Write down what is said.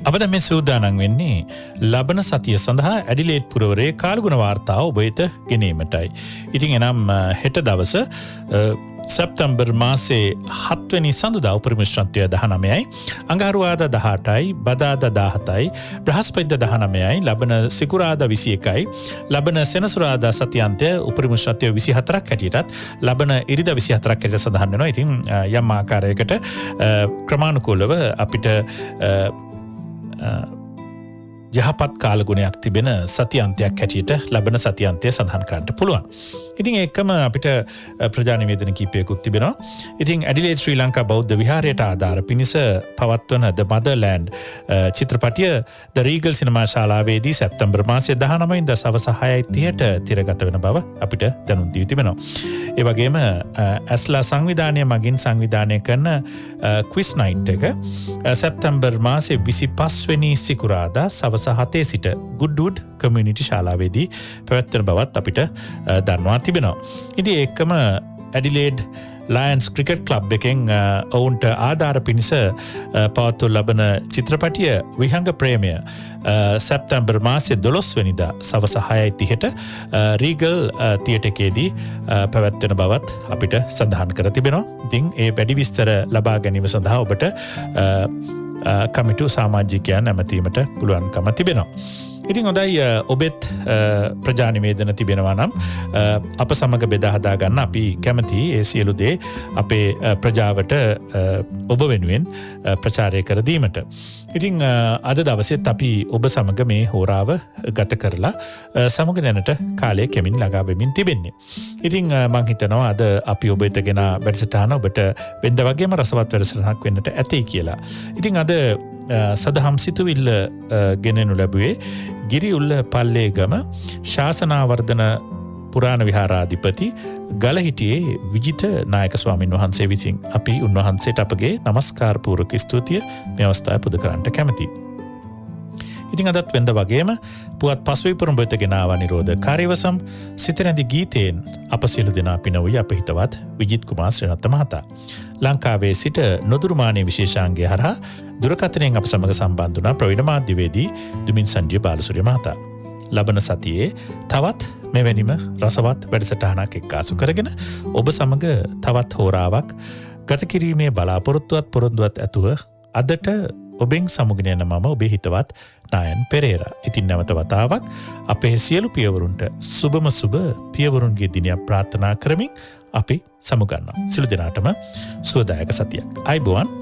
අපද මේ සූදානම් වෙන්නේ ලබන සතිය සඳහා ඇඩිලේඩ් පුරවරේ කාලගුණ වාර්තාව ඔබ වෙත ගෙනීමටයි. ඉතින් එනම් හෙට දවස සැප්තැම්බර් මාසේ 7 වෙනි සඳුදා උපරිම උෂ්ණත්වය 19යි, අඟහරුවාදා 18යි, බදාදා 17යි, බ්‍රහස්පතින්දා 19යි, ලබන සිකුරාදා 21යි, ලබන සෙනසුරාදා සතියාන්තය උපරිම උෂ්ණත්වය 24ක් හැටියටත්, ලබන ඉරිදා 24ක් හැටියට සඳහන් වෙනවා. ඉතින් යම් ආකාරයකට ක්‍රමානුකූලව අපිට යහපත් කාලගුණයක් තිබෙන සතියන්තයක් හැටියට ලබන සතියන්තය සඳහන් කරන්නට පුළුවන්. ඉතින් ඒකම අපිට ප්‍රජානිවේදන කීපයකුත් තිබෙනවා. ඉතින් ඇඩිලේඩ් ශ්‍රී ලංකා බෞද්ධ විහාරයට ආධාර පිණිස පවත්වන The Motherland චිත්‍රපටිය The Regal සිනමා ශාලාවේදී සැප්තැම්බර් මාසයේ 19 වෙනිදා සවස 6:30ට තිරගත වෙන බව අපිට දැනුම් දී තිබෙනවා. ඒ වගේම ඇස්ලා සංවිධානය මගින් සංවිධානය කරන ක්විස් නයිට් එක සැප්තැම්බර් මාසයේ 25 වෙනි සිකුරාදා සවස 7 සිට ගුඩ්වුඩ් කමියුනිටි ශාලාවේදී පැවැත්වෙන බවත් අපිට දන්වා තිබෙනවා. ඉතින් ඒකම ඇඩිලේඩ් ලයන්ස් ක්‍රිකට් ක්ලබ් එකෙන් ඔවුන්ට ආධාර පිණිස පවත්වනු ලබන චිත්‍රපටිය විහංග ප්‍රේමය සැප්තැම්බර් මාසයේ 12 වෙනිදා සවස 6:30ට රීගල් තියටර් එකේදී පැවැත්වෙන බවත් අපිට සඳහන් කර තිබෙනවා. ඉතින් ඒ වැඩි විස්තර ලබා ගැනීම සඳහා ඔබට කමිටු සමාජිකයන් ඇමතීමට පුළුවන්කම තිබෙනවා. ඉතින් හොඳයි, ඔබෙත් ප්‍රජානිවේදන තිබෙනවා නම් අප සමග බෙදා හදා ගන්න අපි කැමති ඒ සියලු දේ අපේ ප්‍රජාවට ඔබ වෙනුවෙන් ප්‍රචාරය කර දීමට. ඉතින් අද දවසෙත් අපි ඔබ සමග මේ හෝරාව ගත කරලා සමග දැනට කාලය කෙමින් ළඟා වෙමින් තිබෙන්නේ. ඉතින් මං හිතනවා අද අපි ඔබ වෙතගෙන වැඩසටහන ඔබට වෙනද වගේම රසවත් වැඩසටහනක් වෙන්නට ඇතේ කියලා. ඉතින් අද සදහම් සිතුවිල්ල ගෙනෙනු ලැබුවේ ගිරිඋල්ල පල්ලේගම ශාසනාවර්ධන පුරාණ විහාරාධිපති ගලහිටියේ විජිත නායක ස්වාමින් වහන්සේ විසින්. අපි උන්වහන්සේට අපගේ නමස්කාර පූර්වක ස්තුතිය මේ අවස්ථාවේ පුද කරන්නට කැමැතියි. ඉතින් අදත් වෙනද වගේම පුවත් පසුවිපුරම් වෙත ගෙන ආවා නිරෝධ කාර්යවසම් සිතනදි ගීතයෙන් අප සියලු දෙනා පිනවුයි අප හිතවත් විජිත් කුමාර් ශ්‍රීනත්ත මහතා. ලංකාවේ සිට නොදුරුමානයේ විශේෂාංගය හරහා දුරකථනයෙන් අප සමග සම්බන්ධ වුණා ප්‍රවීණ මාධ්‍යවේදී දුමින් සංජය බාලසූරිය මහතා. ලබන සතියේ තවත් මෙවැනිම රසවත් වැඩසටහනක් එක්කාසු කරගෙන ඔබ සමග තවත් හෝරාවක් ගත කිරීමේ බලාපොරොත්තුවත් පොරොන්දුවත් ඇතුව අදට ඔබෙන් සමුගෙන යන මම ඔබේ හිතවත් නායන් පෙරේරා. ඉතින් නැවත වතාවක් අපේ සියලු පියවරුන්ට සුබම සුබ පියවරුන්ගේ දිනයක් ප්‍රාර්ථනා කරමින් අපි සමුගන්නවා. සියලු දෙනාටම සුවදායක සතියක්. අයබෝවන්.